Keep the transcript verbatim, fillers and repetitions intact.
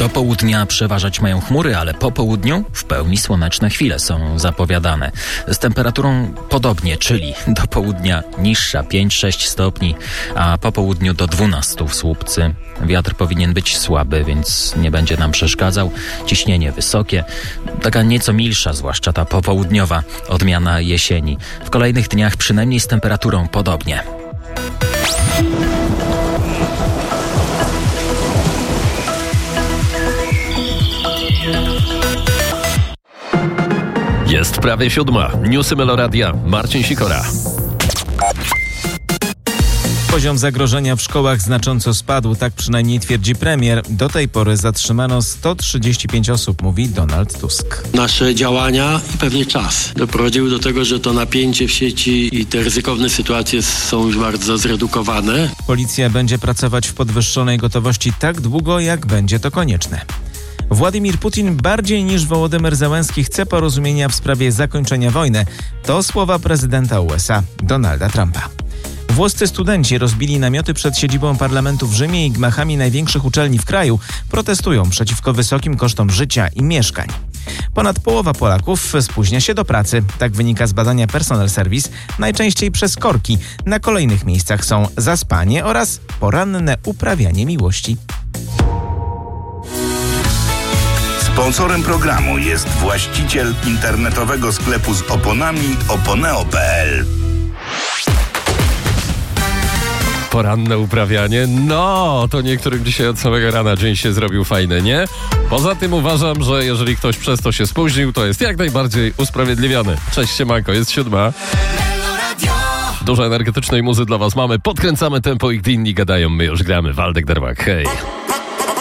Do południa przeważać mają chmury, ale po południu w pełni słoneczne chwile są zapowiadane. Z temperaturą podobnie, czyli do południa niższa pięć sześć stopni, a po południu do dwunastu w Słupcy. Wiatr powinien być słaby, więc nie będzie nam przeszkadzał. Ciśnienie wysokie, taka nieco milsza, zwłaszcza ta popołudniowa odmiana jesieni. W kolejnych dniach przynajmniej z temperaturą podobnie. Jest prawie siódma. Newsy Meloradia. Marcin Sikora. Poziom zagrożenia w szkołach znacząco spadł, tak przynajmniej twierdzi premier. Do tej pory zatrzymano sto trzydzieści pięć osób, mówi Donald Tusk. Nasze działania i pewnie czas doprowadziły do tego, że to napięcie w sieci i te ryzykowne sytuacje są już bardzo zredukowane. Policja będzie pracować w podwyższonej gotowości tak długo, jak będzie to konieczne. Władimir Putin bardziej niż Wołodymyr Zełenski chce porozumienia w sprawie zakończenia wojny. To słowa prezydenta U S A Donalda Trumpa. Włoscy studenci rozbili namioty przed siedzibą parlamentu w Rzymie i gmachami największych uczelni w kraju. Protestują przeciwko wysokim kosztom życia i mieszkań. Ponad połowa Polaków spóźnia się do pracy. Tak wynika z badania Personal Service, najczęściej przez korki. Na kolejnych miejscach są zaspanie oraz poranne uprawianie miłości. Sponsorem programu jest właściciel internetowego sklepu z oponami oponeo kropka p l. Poranne uprawianie. No, to niektórym dzisiaj od samego rana dzień się zrobił fajny, nie? Poza tym uważam, że jeżeli ktoś przez to się spóźnił, to jest jak najbardziej usprawiedliwiony. Cześć, siemanko, jest siódma. Dużo energetycznej muzy dla was mamy. Podkręcamy tempo i gdy inni gadają, my już gramy. Waldek Derbak, hej.